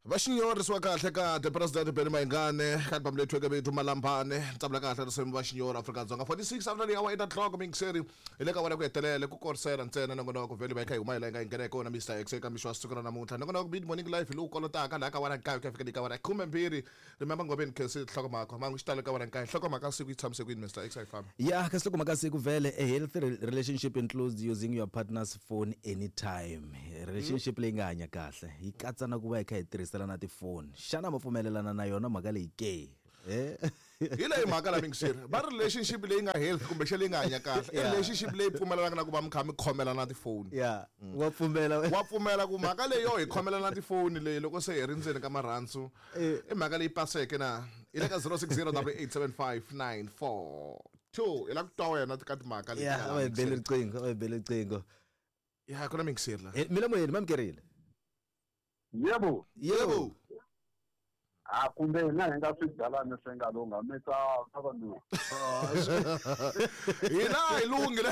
Vashinyori swa kahle ka the president Benny Mayengane kanti bamlethwe bethu Malambane tabla kahle resem vashinyori Afrika-Dzonga 46 after the hour 8 o'clock mingiseri ileka wena ku hetelela ku korsela ntsena nongonoko vele bayikha humayela ingene kona Mr X eka mishwa sukuna namuntlha nongonoko bid morning live lu kolotaka la ka wana ka fika dika wana kumbiri remember ngobe nikhesi hloko makho mangu xitalo ka wana ka hloko maka siku ithamse kwini Mr X ifam yeah ka siku maka siku vele a healthy relationship includes using your partner's phone anytime relationship leyi nga hanya kahle yi katsa na ku va ikha tirhisela na tifoni xana mapfumelelana na yona mhaka leyi ke ile mhaka la mingiseri ba relationship leyi nga health kumbe xe leyi nga hanya kahle relationship leyi pfumelelaka na ku va mkha mi khomela na tifoni wa pfumela ku mhaka leyo hi khomela na tifoni leyi loko se hi ri ndzeni ka marhandzu i mhaka leyi paseke na ile ka 06087594 ila ku twa wena ka timhaka leyi va bele riqingho ya kuna mingiseri la mina moyeni mamkerile Yebo. Kumbe na nga swigalana senga longa meta abantu. Ina ilungile.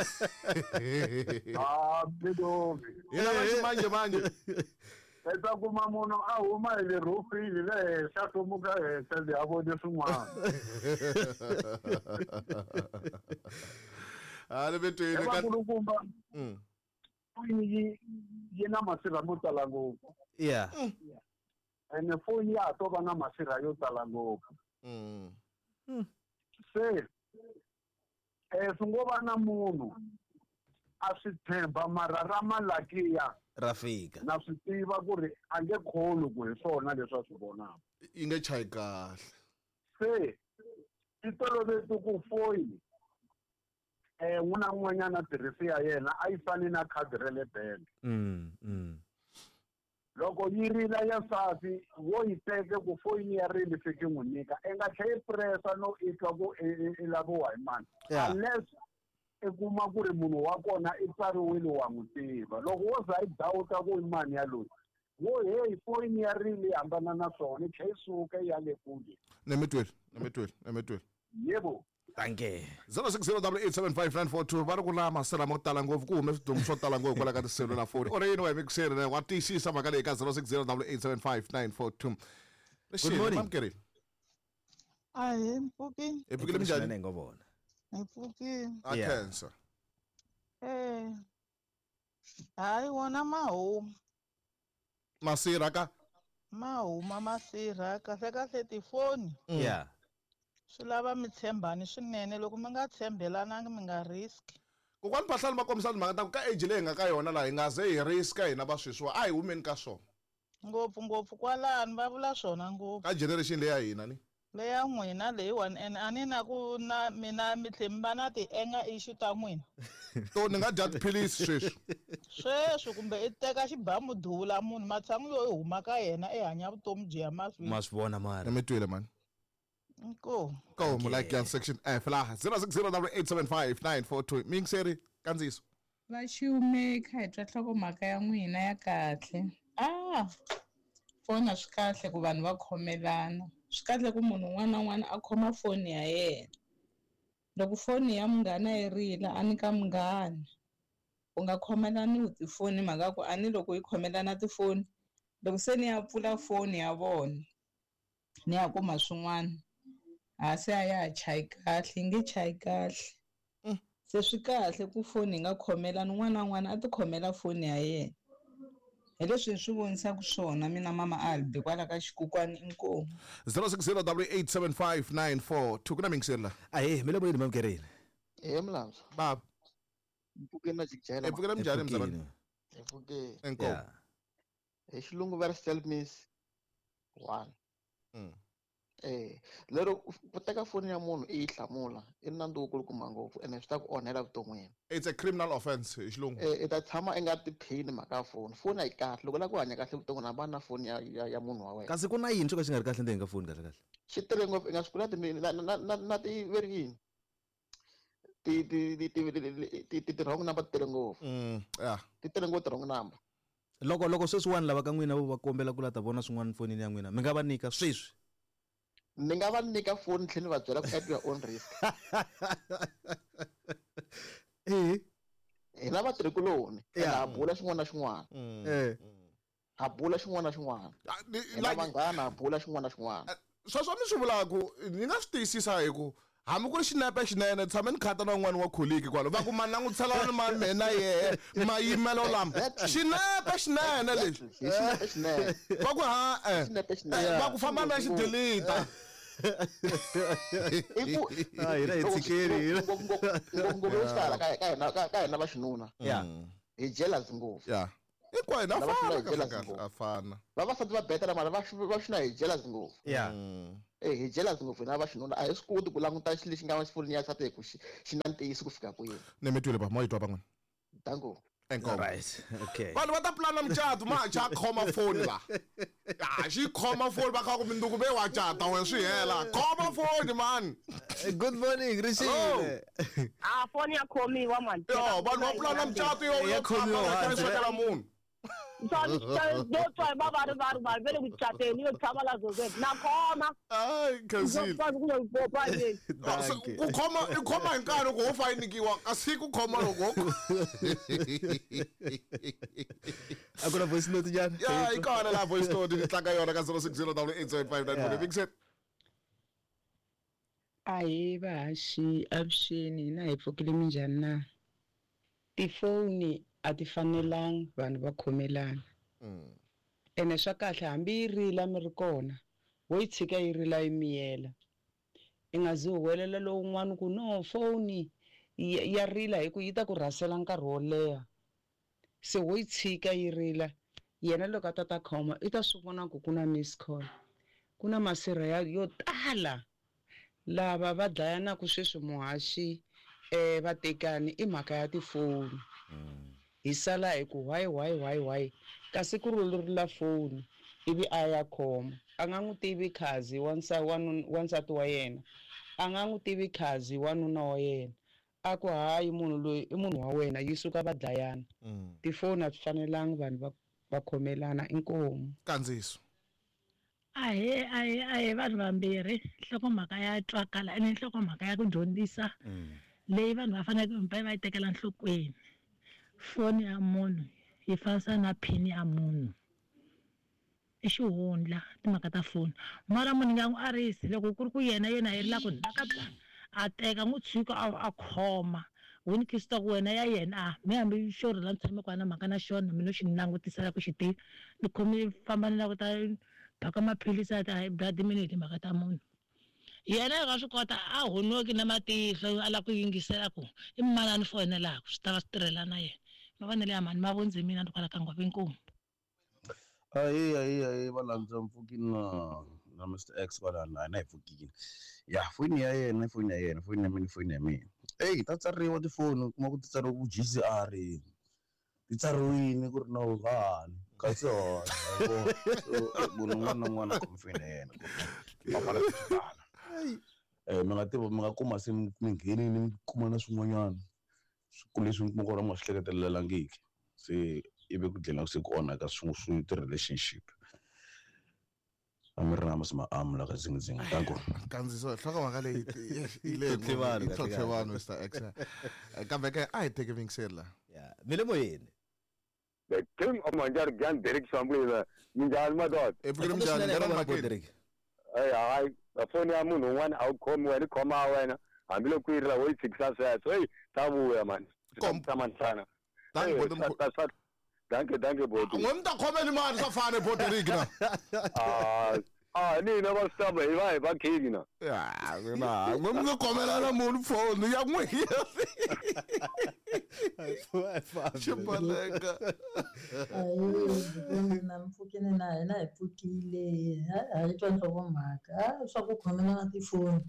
Bedo. Ina manje. Esa kuma mono huma ile rufi ile shato muka selde abode sumwa. Ale betwini ka kulumba. Yena masira mutala ngopfu. Ene phone ya to bana masira yo tala ngopfu. Se sungoba na munhu a swi tshemba mara ramalaki rafika na swi tiva ku ri a nge kholi ku hi swona leswi swi vonaka yi nge chayi kahle se titoloveti ku phone n'wana n'wanyana tirhisi ya yena a yi fani na khadi ra le bank loko yi rila ya sasi wo yi teke ku foyini ya rile fiki n'wi nyika i nga tlhe i pressa no i twa ku i laviwa hi mani unless i kuma ku ri munhu wa kona i tsariwile wa n'wi tiva loko wo za i dawuta ku i mani ya loyi wo heyi foyini ya rile hambana na swona i tlhe i suka ya le kule nemetweli yebo Danke 06087594 bari kula masela mo tala ngopfu ku hume swidomu swo tala ngopfu kwala ka tiselulafoni o reyini wa mikuseri wa tiyisisa mhaka leyi ka 06087594 Good morning mamkeri Mpfuki epfukile minjhani ngobona mpfuki a cancer hayi wona masira ka mahuma masirha kahle tifoni swi lava mi tshembani swinene loko mi nga tshembelananga mi nga risk kokwani mpahlani ma kombisani mhaka ta ku ka age leyi nga ka yona laha hi nga ze hi risk hina va sweswiwa a hi humeni ka swona ngopfu kwalani va vula swona ngopfu ka generation leya hina ni leya n'wina leyiwani ene a ni na ku na mina mi tlhe mi va na ti-anger issue ta n'wina to ni nga dya tiphilisi sweswi kumbe i teka xibamu duvula munhu matshangu yo i huma ka yena i hanya vutomi byi ya mahlweni ma swi vona mara mi twile mani Go mu like yan section F la 06087594 mingiseri kandziso Vaxume kha hi twa nhlokomhaka ya n'wina ya kahle fona swi kahle ku vanhu va khomelana swi kahle ku munhu un'wana na un'wana a khoma foni ya yena loko foni ya munghana yi rila a ni ka munghana u nga khomelani hi tifoni mhaka ku a ni loko yi khomelana tifoni loko se ni ya pfula foni ya vona ni ya kuma swin'wana se a ya chayi kahle yi nge chayi kahle se swi kahle ku foni yi nga khomelani un'wana na un'wana a ti khomela foni ya yena hi leswi hi swi vonisaka swona mina mama Albi kwala ka xikukwani inkomu 06087594 kuna mingiseri la ahe mina moyeni mamkerile mlamzo baba mpfukeni na jikjela epfukile minjhani mzabani mpfukeni enkomo hi xilungu va ri self miss one lero ku teka foni ya munhu i yi hlamula i nandzu wu kulukumba ngopfu ene swi ta ku onhela vuton'wini it's a criminal offense hi xilungu i ta tshama i nga tiphini mhaka foni a yi kahle loko la ku hanya kahle vuton'wini hambana na foni ya munhu wa wena kasi ku na yini swo ka xi nga ri kahle ndzeni ka foni kahle xi tele ngopfu i nga swi kula na ti veri yini ti wrong number ti tele ngopfu ti tele ngopfu ti wrong number loko sweswiwani lava ka n'wina va kombela ku lata vona swin'wana fonini ya n'wina mi nga va nyika sweswi ni nga va nyika foni tlhela ni va byela ku at your own risk hi na vatirhikuloni ha bula xin'wana na xin'wana ha bula xin'wana na xin'wana na vanghana ha bula xin'wana na xin'wana sweswo mi swi vulaku ni nga swi tiyisisa hi ku hambi ku ri xinepe xinene tshame ni khata na un'wana wa kholiki kwalo va ku ma langutisela ni ma mina yehe mayimelo lama xinepe xinene lexi va ku va ku famba na xidelita hina hi tshikeli ngopfu yo tala ka hina va xinuna hi jealous ngopfu hinkwenu afana vavasati va betela mara va xinuna hi jealous ngopfu hi jealous ngopfu hina va xinuna a hi swi koti ku languta xi lexi nga xifolweni ya nsati hi ku xi na ntiyiso ku fika kwini ni mi twile ma yi twa van'wana dango right okay vanhu va ta plana mucato ma xa khoma foni la xi khoma foni va kha ku minduku ve wa cata wena swi hela khoma foni man good morning Rishile foni ya khomiwa man vanhu va plana mucato yo khomiwa munhu do try baba ba vele ku chateni yo tshama la zo na khoma khazile ku khoma i khoma hi nkarhi ku ho fayinikiwa kasi ku khoma loko a ku na voice note jana i kona la voice note ni tlanga yona ka 06088594 big set ayi vahaxi avuxeni na hi pfukile minjhani na tifoni a ti fanelanga vanhu va khomelana ene swa kahle hambi yi rila mi ri kona wo yi tshika yi rila yi miyela i nga zi huwelela lowun'wana ku no foni ya rila hi ku yi ta ku rhasela nkarhi wo leha se wo yi tshika yi rila yena loko a ta khoma i ta swi vona ku ku na miss call ku na masirha yo tala lava va dlayanaka sweswi muhaxi vatekani i mhaka ya tifoni hi sala hi ku why kasi ku rhurhula foni ivi a ya khoma a nga n'wi tivi khazi wansati wa yena a nga n'wi tivi khazi wanuna wa yena a ku hayi munhu loyi i munhu wa wena yi suka va dlayana tifoni a swi fanelanga vanhu va khomelana inkomu kandziso ahe vanhu vambirhi nhlokomhaka ya twakala ene nhlokomhaka ya ku dyondzisa leyi vanhu va faneleke va yi tekela nhlokweni foni ya munhu yi fanisa na phini ya munhu i xihundla timhaka ta foni mara munhu nga n'wi arisi loko ku ri ku yena yi ri la ku nakatsa a teka n'wi tshika a khoma wini kista ku wena ya yena mi hambi xo ri la ni tshame kwana mhaka na xona mi no xi langutisela ku xi tivi ni khomi famba ni la ku ta phaka maphilisi a ti-high blood mi ni hi timhaka ta munhu yena hi nga swi kota a honoki na matihlo a la ku yingisela ku i manani foyinelaka swi ta va swi tirhela na yena ma vanele ya mani ma vonzi mina ni kwala ka ngwava inkomu ayi va lanza mpfukini na Mr X va na hi pfukini ya foni ya yena foni ya mina ta tsariwa tifoni kuma ku ti tsariwa ku GCR ti tsariwini ku ri na vani kasi munhu un'wana na un'wana khome foni ya yena papala mi nga kuma se mi nghenini mi kuma na swin'wanyana leswi mi kuma ku ri ma swi hleketelelangiki se ivi ku dlela se ku onhaka swi ti-relationship a mi ri na masima amla ka zingizingi tanko kandziso nhlokomhaka leyi tlhotlhe vanhu Mr X kambe ke a hi teke vingisela mi le moyeni the king of Manjar Gyan Derek Shambula minjani madod hayi foni ya munhu un'wana a wu khomi wena i khoma wena hambiloko ku yirila wo yi tshikisa sweswo ta vuya mani tsamantsana danke boti n'we mi ta khomeni mani swa fane Boterik na nina va staba hi va king na n'we mi nga khomelana munhu foni ya n'we xibaleka na mpfukini na hina hi pfukile hi twa nhlokomhaka swa ku khomelana tifoni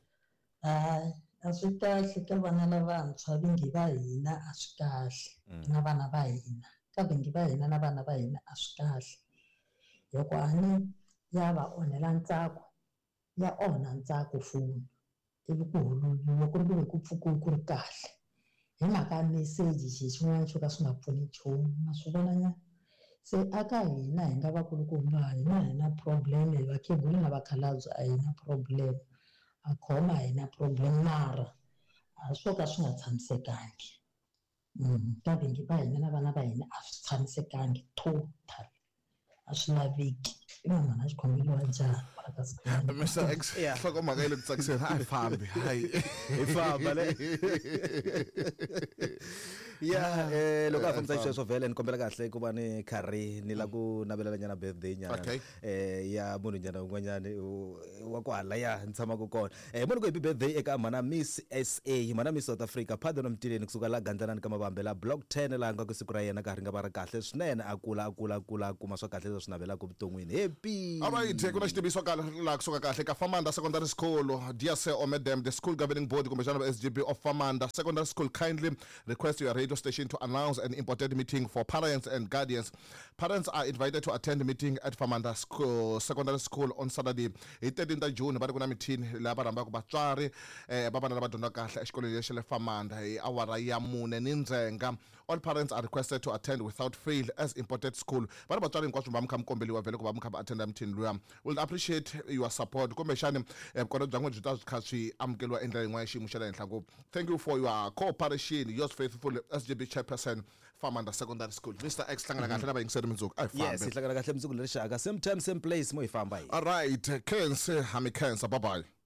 a swi kahle ka vana lavantshwa vingi va hina a swi kahle na vana va hina ka vingi va hina na vana va hina a swi kahle loko ani ya va onhela ntsako ya onha ntsako foni ivi ku hololiwa ku ri ku ku pfuka ku ri kahle hi mhaka ya meseji xin'wana xo ka swi nga pfuni nchumu na swi vonanya se aka hina hi nga vakulukumba hina hi na problem hi vakhegula na vakhalabye a hi na problem a khoma hi na problem mara a swo ka swi nga tshamisekangi ka vingi va hina na vana va hina a swi tshamisekangi total a swi laveki i mama na xikhomeliwa njhani Mr. X hlokomhaka yi le ku tsakiseni hayi fambi hayi hi famba le ya loko a fambisa sweswo vhele ni kombela kahle ku va ni karhi ni la ku navelela nyana birthday nyana ya munhu nyana un'wanyana wa ku hala ya ni tshamaka kona munhu ku happy birthday eka mana Miss SA mana Miss South Africa Phado Nomtileni kusuka la Gandlanani ka Mabambela block 10 la nga ku siku ra yena ka ri nga va ra kahle swinene a kula kuma swa kahle leswi navelaka vuton'wini happy alright kuna xitiviso la kusuka kahle ka Famanda Secondary School dear sir or madam the school governing board kumbe xana SGB of Famanda Secondary School kindly request your radio station to announce an important meeting for parents and guardians. Parents are invited to attend the meeting at Famanda Secondary School on Saturday 13th June bari kuna meeting la va rhamba ku vatswari va vana lava dyondza kahle exikolweni lexi le Famanda hi awara ya 4 ni ndzhenga. All parents are requested to attend without fail as important school bari vatswari hinkwaswo va mukha mukombeliwa vele ku va mukha attend meeting luya. We'll appreciate your support kumbe xani vukorhokeri bya n'wina byi ta byi kha swi amukeliwa endla yin'wana ya xiyimo xa le henhla ngopfu. Thank you for your cooperation. Yours faithful SGB chairperson Famanda Secondary School. Mr. X hlangana kahle lava yingiseri mindzuku ay fambe. Yes hlangana kahle mindzuku lerixaka same time same place mo hi famba hi. All right cancer hami cancer bye bye.